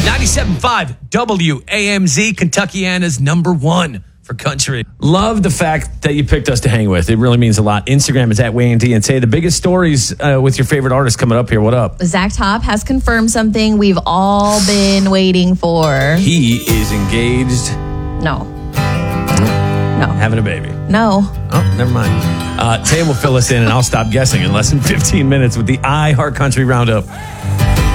97.5 WAMZ, Kentuckiana's number one for country. Love the fact that you picked us to hang with. It really means a lot. Instagram is at WayandD, and say the biggest stories with your favorite artist coming up here. What up? Zach Top has confirmed something we've all been waiting for. He is engaged. No. Having a baby. No. Oh, never mind. Tay will fill us in, and I'll stop guessing in less than 15 minutes with the iHeart Country Roundup.